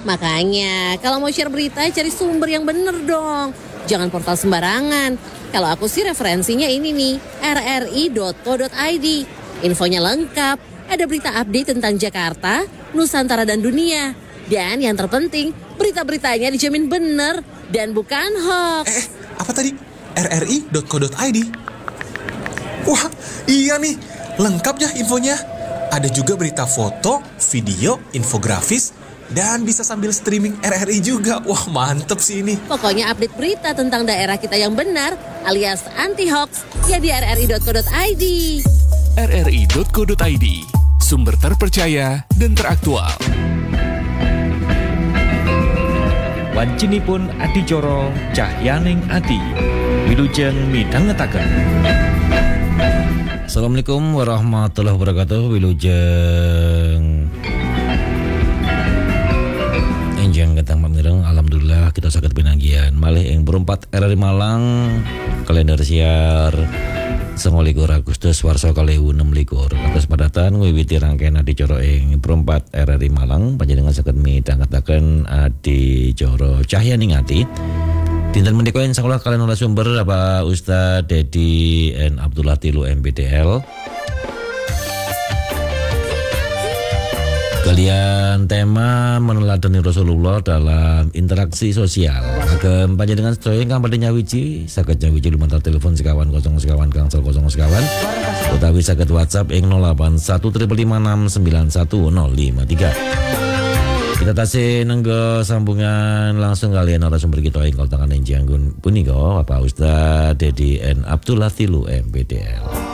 Makanya kalau mau share berita cari sumber yang bener dong. Jangan portal sembarangan. Kalau aku sih referensinya ini nih, rri.co.id. Infonya lengkap, ada berita update tentang Jakarta, Nusantara dan dunia. Dan yang terpenting, berita-beritanya dijamin bener dan bukan hoax. Apa tadi? rri.co.id? Wah, iya nih, lengkap ya infonya. Ada juga berita foto, video, infografis, dan bisa sambil streaming RRI juga. Wah, mantep sih ini. Pokoknya update berita tentang daerah kita yang benar alias anti-hoax ya di rri.co.id. rri.co.id, sumber terpercaya dan teraktual. Wancinipun adicara cahyaning ati wilujeng midhangetaken. Assalamualaikum warahmatullahi wabarakatuh. Wilujeng enjang ketang pamireng, alhamdulillah kita saged pinanggihan malih ing berempat RRI Malang kalender siar 29 Agustus warsa 2026. Atas padatan wiwiti rangkaian adicara ing berempat RRI Malang panjenengan saged midhangetaken adicara cahyaning ati. Dinten menika insyaallah kalian narasumber Bapak Ustadz Dedi N. Abdullah Tilu MPDL. Kalian tema meneladani Rasulullah dalam interaksi sosial. Agem panjenengan sedaya ingkang badhe nyawiji saged nyawiji lumantar telepon sekawan 0 sekawan gangsal 0 sekawan utawi saged WhatsApp ing 0815591053. Kita tasih nenggo sambungan langsung kalian narasumber kita ing kaltangan enjang punika Bapak Ustadz Dedi N. Abdullah Tilu MPDL.